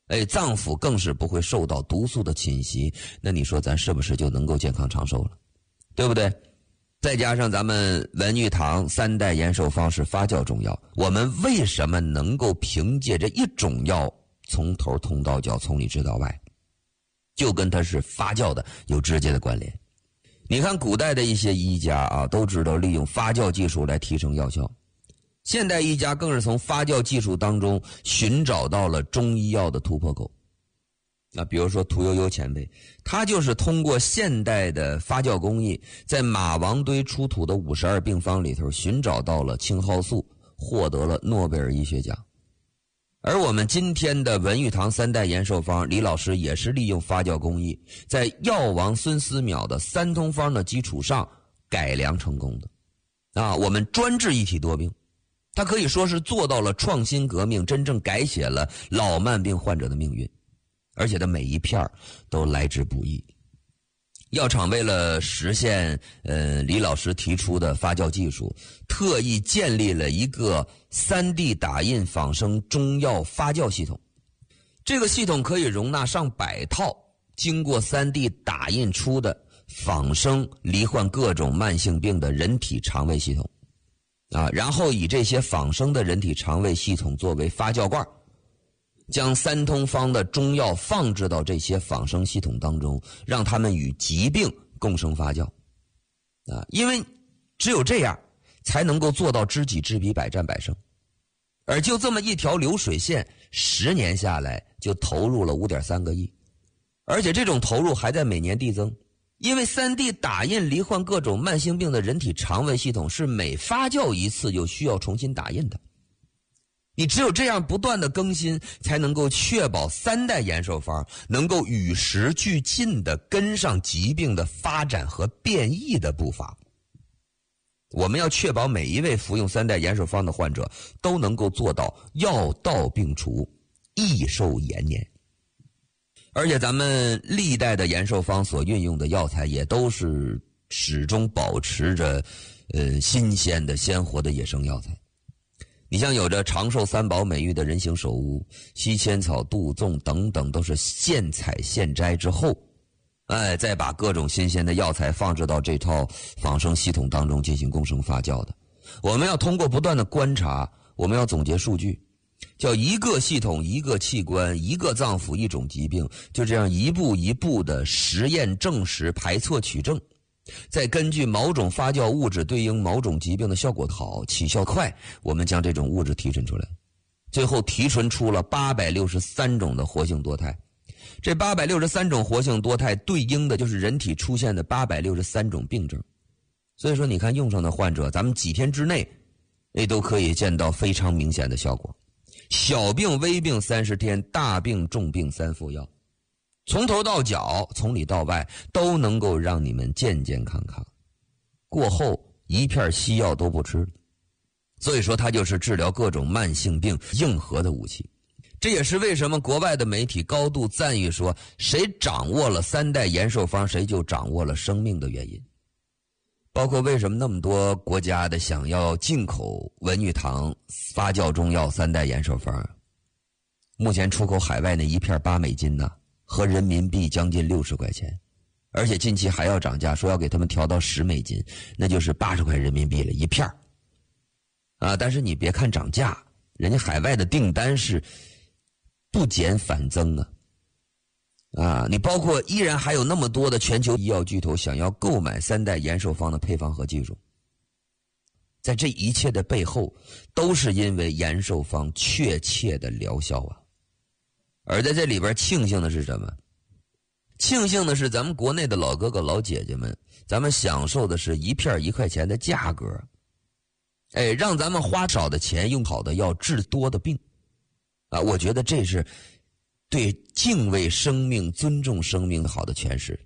脏腑更是不会受到毒素的侵袭，那你说咱是不是就能够健康长寿了？对不对？再加上咱们文玉堂3代延寿方是发酵中药，我们为什么能够凭借着一种药从头通到脚，从里治到外？就跟它是发酵的有直接的关联。你看古代的一些医家啊，都知道利用发酵技术来提升药效。现代医家更是从发酵技术当中寻找到了中医药的突破口。那比如说屠呦呦前辈，他就是通过现代的发酵工艺，在马王堆出土的52病方里头寻找到了青蒿素，获得了诺贝尔医学奖。而我们今天的文玉堂3代延寿方，李老师也是利用发酵工艺，在药王孙思邈的3通方的基础上改良成功的。我们专治一体多病，它可以说是做到了创新革命，真正改写了老慢病患者的命运，而且它每一片都来之不易。药厂为了实现李老师提出的发酵技术，特意建立了一个3D 打印仿生中药发酵系统。这个系统可以容纳上百套经过3D 打印出的仿生罹患各种慢性病的人体肠胃系统然后以这些仿生的人体肠胃系统作为发酵罐，将3通方的中药放置到这些仿生系统当中，让它们与疾病共生发酵因为只有这样才能够做到知己知彼，百战百胜。而就这么一条流水线，10年下来就投入了5.3个亿，而且这种投入还在每年递增。因为3D 打印罹患各种慢性病的人体肠胃系统是每发酵一次就需要重新打印的，你只有这样不断的更新，才能够确保3代延寿方能够与时俱进的跟上疾病的发展和变异的步伐。我们要确保每一位服用3代延寿方的患者都能够做到药到病除，益寿延年。而且咱们历代的延寿方所运用的药材也都是始终保持着新鲜的鲜活的野生药材。你像有着长寿3宝美誉的人形手乌、西千草、杜仲等等，都是现采现摘之后再把各种新鲜的药材放置到这套仿生系统当中进行共生发酵的。我们要通过不断的观察，我们要总结数据，叫一个系统一个器官一个脏腑一种疾病，就这样一步一步的实验证实排错取证，再根据某种发酵物质对应某种疾病的效果好起效快，我们将这种物质提纯出来，最后提纯出了863种的活性多肽。这863种活性多肽对应的就是人体出现的863种病症。所以说你看用上的患者，咱们几天之内都可以见到非常明显的效果。小病微病30天，大病重病3副药，从头到脚从里到外都能够让你们健健康康，过后一片西药都不吃。所以说它就是治疗各种慢性病硬核的武器。这也是为什么国外的媒体高度赞誉说，谁掌握了3代延寿方，谁就掌握了生命的原因。包括为什么那么多国家的想要进口文玉堂发酵中药3代延寿方，目前出口海外那一片8美金呢，合人民币将近60块钱，而且近期还要涨价，说要给他们调到10美金，那就是80块人民币了一片但是你别看涨价，人家海外的订单是不减反增你包括依然还有那么多的全球医药巨头想要购买3代延寿方的配方和技术。在这一切的背后，都是因为延寿方确切的疗效而在这里边庆幸的是什么？庆幸的是咱们国内的老哥哥老姐姐们，咱们享受的是一片1块钱的价格，让咱们花少的钱用好的药治多的病我觉得这是对敬畏生命尊重生命的好的诠释。